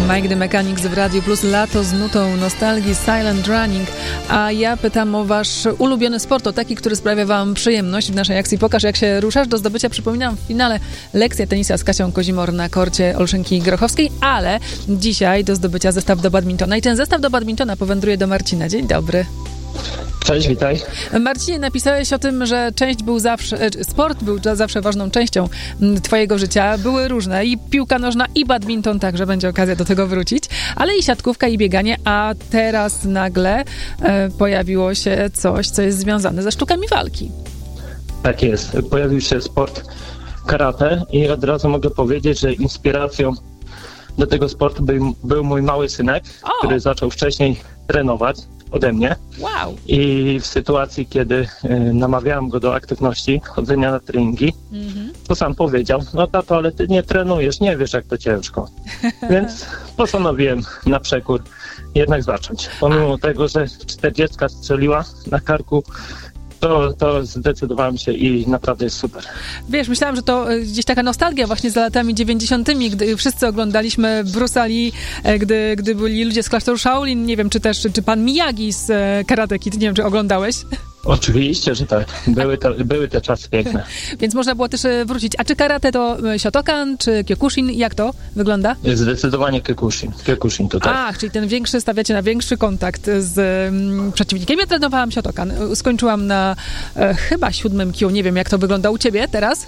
Mike the Mechanics w Radiu Plus, lato z nutą nostalgii, Silent Running. A ja pytam o wasz ulubiony sport, o taki, który sprawia wam przyjemność w naszej akcji Pokaż jak się ruszasz. Do zdobycia, przypominam, w finale lekcja tenisa z Kasią Kozimor na korcie Olszynki Grochowskiej, ale dzisiaj do zdobycia zestaw do badmintona. I ten zestaw do badmintona powędruje do Marcina. Dzień dobry. Cześć, witaj. Marcinie, napisałeś o tym, że sport był zawsze ważną częścią twojego życia. Były różne, i piłka nożna, i badminton, także będzie okazja do tego wrócić, ale i siatkówka, i bieganie, a teraz nagle pojawiło się coś, co jest związane ze sztukami walki. Tak jest. Pojawił się sport karate i od razu mogę powiedzieć, że inspiracją do tego sportu był mój mały synek, który zaczął wcześniej trenować ode mnie. Wow. I w sytuacji, kiedy namawiałem go do aktywności, chodzenia na treningi, to sam powiedział: no tato, ale ty nie trenujesz, nie wiesz jak to ciężko. Więc postanowiłem na przekór jednak zacząć. Pomimo tego, że 40 strzeliła na karku, to zdecydowałem się i naprawdę jest super. Wiesz, myślałam, że to gdzieś taka nostalgia właśnie za latami 90., gdy wszyscy oglądaliśmy Bruce'a Lee, gdy byli ludzie z klasztoru Shaolin, nie wiem, czy pan Miyagi z Karate Kid, nie wiem, czy oglądałeś? Oczywiście, że tak. Były te czasy piękne. Więc można było też wrócić. A czy karate to Shotokan, czy Kyokushin? Jak to wygląda? Zdecydowanie Kyokushin tutaj. Ach, czyli ten większy, stawiacie na większy kontakt z przeciwnikiem. Ja trenowałam Shotokan. Skończyłam na chyba 7 kyu. Nie wiem, jak to wygląda u ciebie teraz?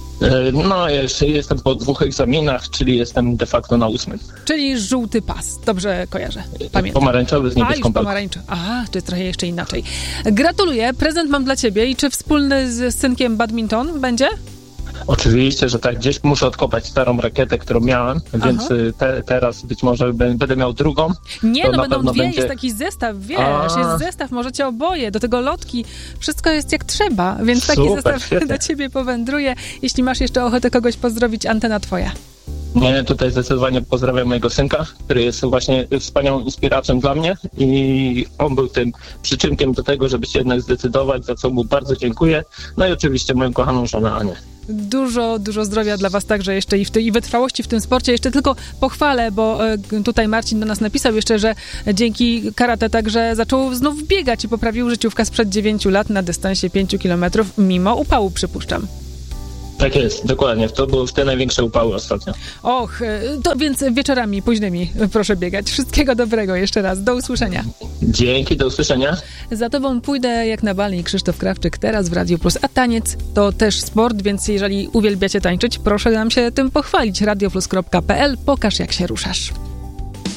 No, jeszcze jestem po 2 egzaminach, czyli jestem de facto na 8. Czyli żółty pas. Dobrze kojarzę. Pamiętam. Pomarańczowy z niebieską palką. Pomarańczowy. A, to jest trochę jeszcze inaczej. Gratuluję. Prezent mam dla ciebie. I czy wspólny z synkiem badminton będzie? Oczywiście, że tak. Gdzieś muszę odkopać starą rakietę, którą miałem, więc teraz być może będę miał drugą. Nie, no będą dwie, będzie... jest taki zestaw, wiesz, jest zestaw, możecie oboje, do tego lotki, wszystko jest jak trzeba, więc taki zestaw świetnie do ciebie powędruje. Jeśli masz jeszcze ochotę kogoś pozdrowić, antena twoja. Nie, tutaj zdecydowanie pozdrawiam mojego synka, który jest właśnie wspaniałą inspiracją dla mnie i on był tym przyczynkiem do tego, żeby się jednak zdecydować, za co mu bardzo dziękuję. No i oczywiście moją kochaną żonę Anię. Dużo zdrowia dla was także jeszcze i wytrwałości w tym sporcie. Jeszcze tylko pochwalę, bo tutaj Marcin do nas napisał jeszcze, że dzięki karate także zaczął znów biegać i poprawił życiówkę sprzed 9 lat na dystansie 5 kilometrów, mimo upału, przypuszczam. Tak jest, dokładnie. To były te największe upały ostatnio. Och, to więc wieczorami późnymi proszę biegać. Wszystkiego dobrego jeszcze raz. Do usłyszenia. Dzięki, do usłyszenia. Za tobą pójdę jak na bal i Krzysztof Krawczyk teraz w Radiu Plus. A taniec to też sport, więc jeżeli uwielbiacie tańczyć, proszę nam się tym pochwalić. radioplus.pl. Pokaż jak się ruszasz.